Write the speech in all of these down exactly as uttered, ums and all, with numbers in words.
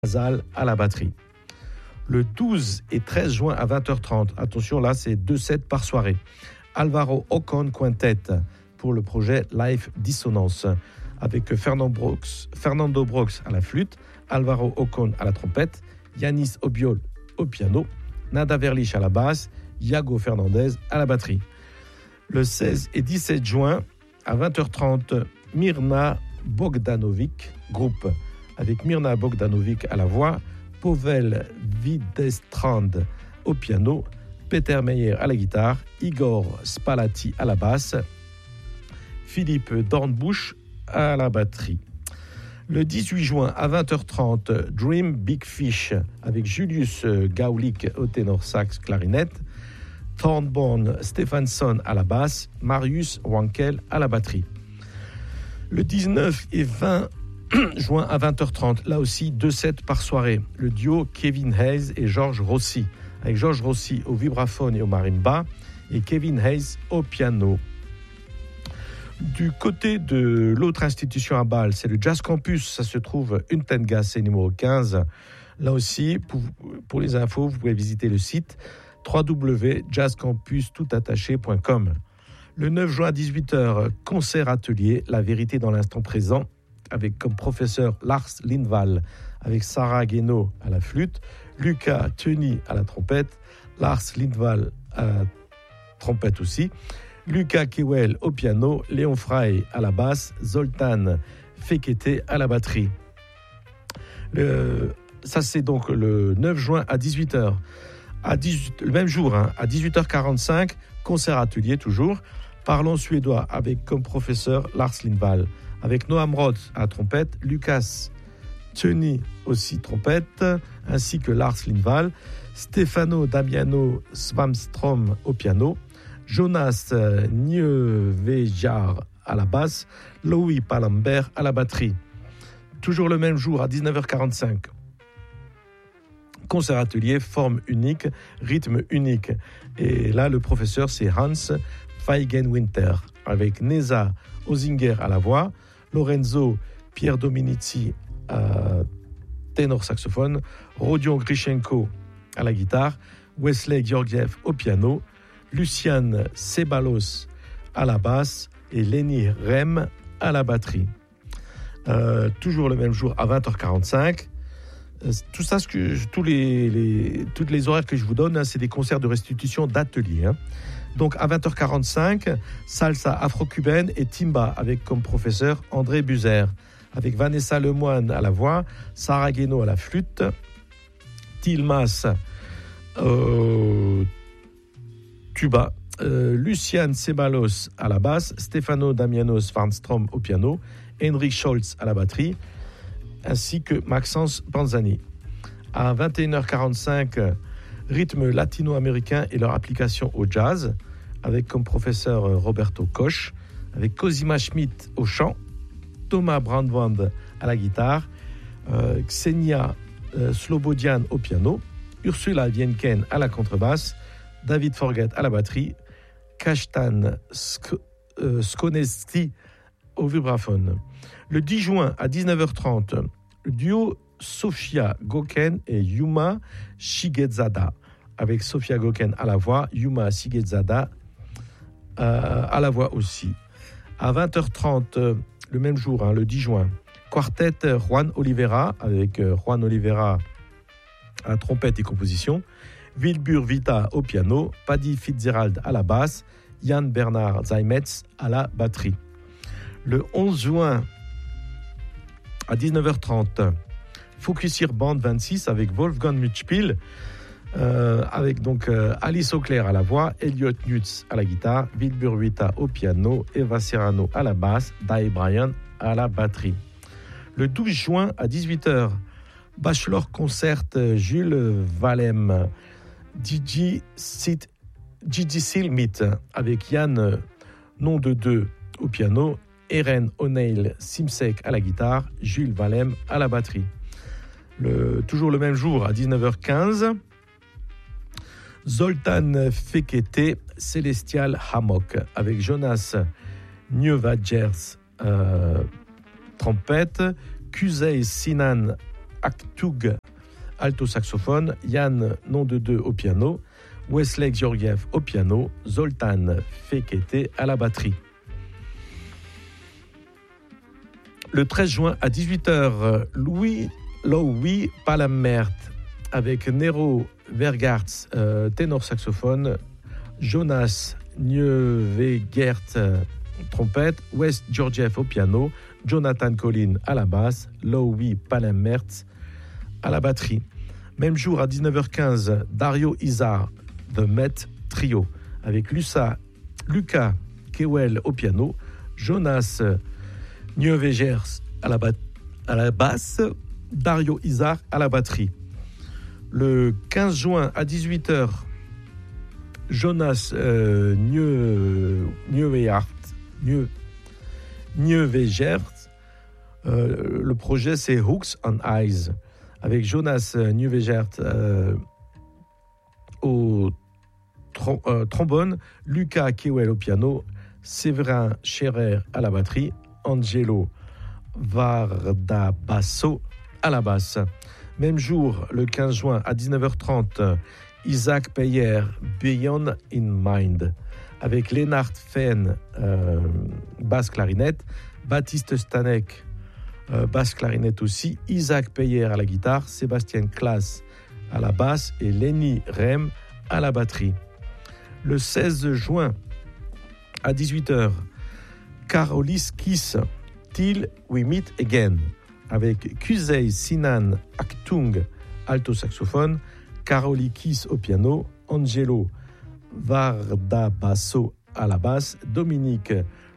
Zal à la batterie. Le douze et treize juin à vingt heures trente, attention là c'est deux sets par soirée, Alvaro Ocon Quintet pour le projet Live Dissonance avec Fernando Brox, Fernando Brox à la flûte, Alvaro Ocon à la trompette, Yanis Obiol au piano, Nada Verlich à la basse, Iago Fernandez à la batterie. Le seize et dix-sept juin à vingt heures trente, Mirna Bogdanovic, groupe avec Mirna Bogdanovic à la voix, Pavel Videstrand au piano, Peter Meyer à la guitare, Igor Spalati à la basse, Philippe Dornbusch à la batterie. Le dix-huit juin à vingt heures trente, Dream Big Fish avec Julius Gaulik au ténor sax clarinette, Thornborn Stefansson à la basse, Marius Wankel à la batterie. Le dix-neuf et vingt juin à vingt heures trente, là aussi deux sets par soirée, le duo Kevin Hayes et Georges Rossi, avec Georges Rossi au vibraphone et au marimba et Kevin Hayes au piano. Du côté de l'autre institution à Bâle, c'est le Jazz Campus, ça se trouve Untengasse numéro quinze. Là aussi, pour, pour les infos, vous pouvez visiter le site w w w point jazz campus tout attaché point com. Le neuf juin à dix-huit heures, concert atelier La vérité dans l'instant présent, avec comme professeur Lars Lindvall, avec Sarah Guénaud à la flûte, Lucas Thuny à la trompette, Lars Lindvall à la trompette aussi, Lucas Kewell au piano, Léon Frey à la basse, Zoltan Fekete à la batterie. Le, ça c'est donc le neuf juin à dix-huit heures. À dix-huit, le même jour, hein, à dix-huit heures quarante-cinq, concert atelier toujours, Parlons suédois avec comme professeur Lars Lindvall, avec Noam Roth à la trompette, Lucas Thuny aussi trompette, ainsi que Lars Lindvall, Stefano Damiano Swamstrom au piano, Jonas Nieuwejaar à la basse, Louis Palambert à la batterie. Toujours le même jour à dix-neuf heures quarante-cinq. Concert atelier, forme unique, rythme unique. Et là, le professeur, c'est Hans Feigenwinter, avec Neza Ozinger à la voix, Lorenzo Pierre Dominici à ténor saxophone, Rodion Grishenko à la guitare, Wesley Georgiev au piano, Lucian Ceballos à la basse et Lenny Rem à la batterie. Euh, toujours le même jour à vingt heures quarante-cinq. Euh, tout ça, ce que, tous les, les, toutes les horaires que je vous donne, hein, c'est des concerts de restitution d'atelier. Hein. Donc à vingt heures quarante-cinq, salsa afro-cubaine et timba avec comme professeur André Buzer, avec Vanessa Lemoine à la voix, Sarah Guénaud à la flûte, Tilmas euh, tuba, euh, Lucian Ceballos à la basse, Stefano Damiano Svanstrom au piano, Henrik Scholz à la batterie, ainsi que Maxence Panzani. À vingt et une heures quarante-cinq, rythme latino-américain et leur application au jazz, avec comme professeur Roberto Koch, avec Cosima Schmidt au chant, Thomas Brandwand à la guitare, euh, Ksenia euh, Slobodian au piano, Ursula Vienken à la contrebasse, David Forget à la batterie, Kashtan Sk- euh, Skonesti au vibraphone. Le dix juin à dix-neuf heures trente, le duo Sofia Goken et Yuma Shigezada, avec Sofia Goken à la voix, Yuma Shigezada euh, à la voix aussi. À vingt heures trente, le même jour, hein, le dix juin, quartet Juan Oliveira, avec euh, Juan Oliveira à trompette et composition, Wilbur Vita au piano, Paddy Fitzgerald à la basse, Jan Bernard Zeimetz à la batterie. Le onze juin à dix-neuf heures trente, Focusir Band vingt-six avec Wolfgang Mutspiel, euh, avec donc euh, Alice Auclair à la voix, Elliot Nutz à la guitare, Wilbur Vita au piano, Eva Serrano à la basse, Dai Bryan à la batterie. Le douze juin à dix-huit heures, Bachelor Concert Jules Valem, Gigi Silmit avec Yann Nom de deux au piano, Eren O'Neill Simsek à la guitare, Jules Valem à la batterie. Le, toujours le même jour à dix-neuf heures quinze, Zoltan Fekete Celestial Hammock avec Jonas Nieuwajers euh, trompette, Kuzey Sinan Aktug, alto saxophone, Yann Nom de deux au piano, Wesley Georgiev au piano, Zoltan Fekete à la batterie. Le treize juin à dix-huit heures, Louis Louis Palamert avec Nero Vergaerts, euh, ténor saxophone, Jonas Nieuwegert, trompette, Wes Georgiev au piano, Jonathan Collin à la basse, Louis Palamert à la batterie. Même jour à dix-neuf heures quinze, Dario Izar, The Met Trio, avec Lusa, Lucas Kewell au piano, Jonas Nieuwegers à la, bat- à la basse, Dario Izar à la batterie. Le quinze juin à dix-huit heures, Jonas euh, Nieuwegert, Nieuwegert, euh, le projet c'est Hooks on Eyes, avec Jonas Nieuwegert euh, au trom- euh, trombone, Lucas Kewell au piano, Séverin Scherer à la batterie, Angelo Vardabasso à la basse. Même jour, le quinze juin à dix-neuf heures trente, Isaac Peyer, Beyond in Mind, avec Lennart Fehn, euh, basse clarinette, Baptiste Stanek, euh, basse clarinette aussi, Isaac Peyer à la guitare, Sébastien Klaas à la basse et Lenny Rem à la batterie. Le seize juin à dix-huit heures, Karolis Kiss, Till We Meet Again, avec Kusei Sinan Aktung, alto saxophone, Karoli Kiss au piano, Angelo Vardabasso à la basse, Dominique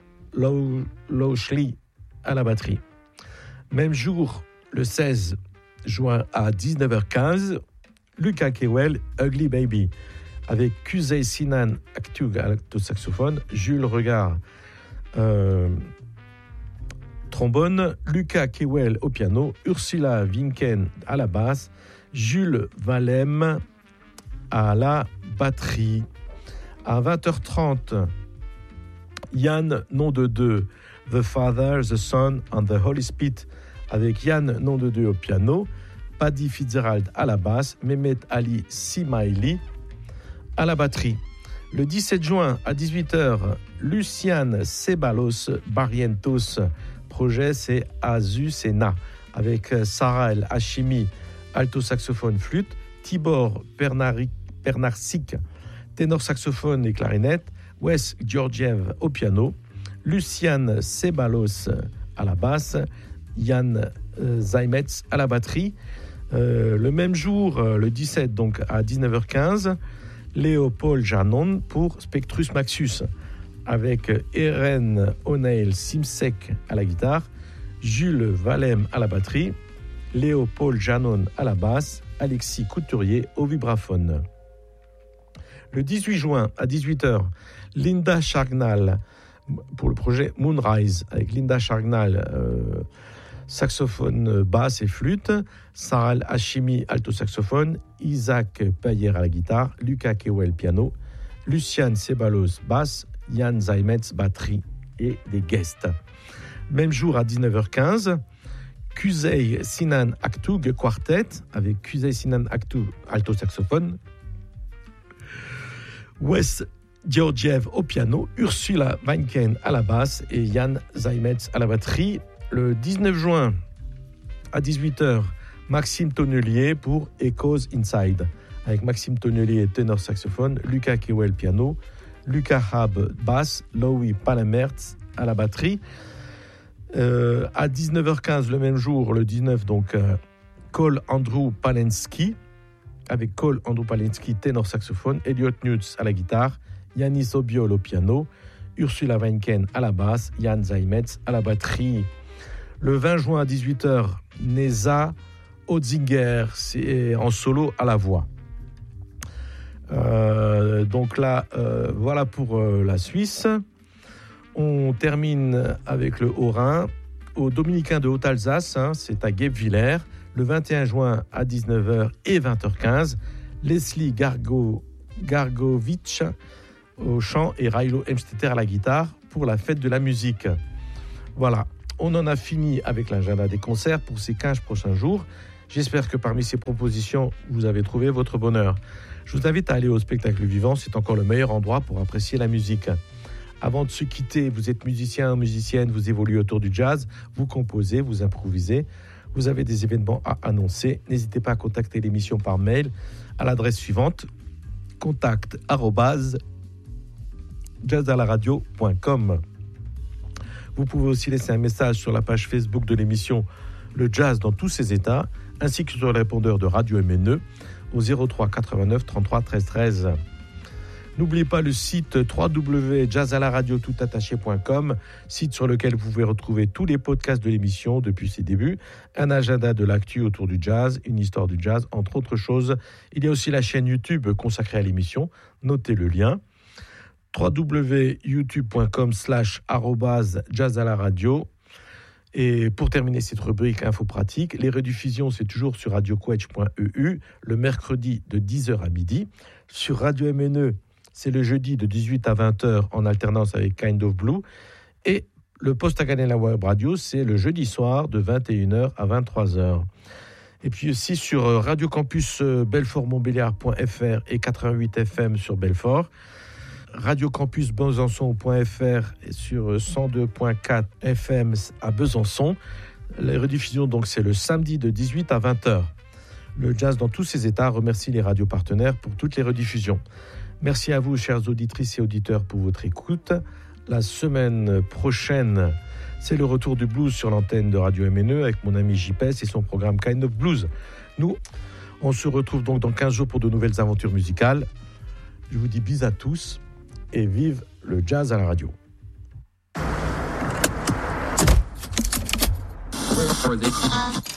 Lauschli à la batterie. Même jour, le seize juin à dix-neuf heures quinze, Lucas Kewell, Ugly Baby, avec Kusei Sinan Aktung, alto saxophone, Jules Regard, euh, trombone, Lucas Kewell au piano, Ursula Winken à la basse, Jules Valem à la batterie. À vingt heures trente, Yann Nom de deux, The Father, The Son and the Holy Spirit, avec Yann Nom de deux au piano, Paddy Fitzgerald à la basse, Mehmet Ali Simaili à la batterie. Le dix-sept juin à dix-huit heures, Lucian Ceballos Barrientos, projet c'est Azucena, avec Sarah El Hashimi, alto saxophone flûte, Tibor Pernarczyk, ténor saxophone et clarinette, Wes Georgiev au piano, Lucian Ceballos à la basse, Yann Zaimets à la batterie. Euh, le même jour, le dix-sept, donc à dix-neuf heures quinze, Léopold Janon pour Spectrus Maxus, avec Eren O'Neill Simsek à la guitare, Jules Valem à la batterie, Léopold Janon à la basse, Alexis Couturier au vibraphone. Le dix-huit juin à dix-huit heures, Linda Chargnal pour le projet Moonrise, avec Linda Chargnal, euh, saxophone basse et flûte, Sarah Hashimi alto saxophone, Isaac Payer à la guitare, Lucas Kewell piano, Lucian Ceballos basse, Yann Zaimets batterie et des guests. Même jour à dix-neuf heures quinze, Kusei Sinan Aktug quartet avec Kusei Sinan Aktug alto saxophone, Wes Georgiev au piano, Ursula Weinken à la basse et Yann Zaimets à la batterie. Le dix-neuf juin à dix-huit heures, Maxime Tonnelier pour Echoes Inside, avec Maxime Tonnelier ténor saxophone, Lucas Kewell piano, Lucas Hab basse, Louis Palamert à la batterie. Euh, à dix-neuf heures quinze le même jour, le dix-neuf, donc euh, Cole Andrew Palensky, avec Cole Andrew Palensky ténor saxophone, Elliot Nutz à la guitare, Yanis Obiol au piano, Ursula Weinken à la basse, Yann Zaimets à la batterie. Le vingt juin à dix-huit heures, Neza Otzinger, c'est en solo à la voix. Euh, donc là, euh, voilà pour euh, la Suisse. On termine avec le Haut-Rhin. Au Dominicain de Haute-Alsace, hein, c'est à Guebwiller, le vingt et un juin à dix-neuf heures et vingt heures quinze. Leslie Gargo, Gargovitch au chant et Railo Emstetter à la guitare pour la fête de la musique. Voilà, on en a fini avec l'agenda des concerts pour ces quinze prochains jours. J'espère que parmi ces propositions, vous avez trouvé votre bonheur. Je vous invite à aller au spectacle vivant, c'est encore le meilleur endroit pour apprécier la musique. Avant de se quitter, vous êtes musicien, musicienne, vous évoluez autour du jazz, vous composez, vous improvisez, vous avez des événements à annoncer. N'hésitez pas à contacter l'émission par mail à l'adresse suivante, contact arobase jazz à la radio point com. Vous pouvez aussi laisser un message sur la page Facebook de l'émission Le Jazz dans tous ses états, ainsi que sur le répondeur de Radio M N E au zéro trois quatre-vingt-neuf trente-trois treize treize. N'oubliez pas le site w w w point jazz à la radio tout attaché point com, site sur lequel vous pouvez retrouver tous les podcasts de l'émission depuis ses débuts, un agenda de l'actu autour du jazz, une histoire du jazz, entre autres choses. Il y a aussi la chaîne YouTube consacrée à l'émission, notez le lien, w w w point youtube point com slash arobase jazz à la radio. Et pour terminer cette rubrique info pratique, les rediffusions, c'est toujours sur radio quetch point e u le mercredi de dix heures à midi. Sur Radio M N E, c'est le jeudi de dix-huit à vingt heures en alternance avec Kind of Blue. Et le Post-Aganela Web Radio, c'est le jeudi soir de vingt et une heures à vingt-trois heures. Et puis aussi sur Radio Campus Belfort Montbéliard point f r et quatre-vingt-huit F M sur Belfort. Radio Campus Besançon point f r sur cent deux point quatre F M à Besançon. Les rediffusions, donc, c'est le samedi de dix-huit à vingt heures. Le jazz dans tous ses états remercie les radios partenaires pour toutes les rediffusions. Merci à vous, chères auditrices et auditeurs, pour votre écoute. La semaine prochaine, c'est le retour du blues sur l'antenne de Radio M N E avec mon ami J P S et son programme Kind of Blues. Nous, on se retrouve donc dans quinze jours pour de nouvelles aventures musicales. Je vous dis bis à tous et vive le jazz à la radio.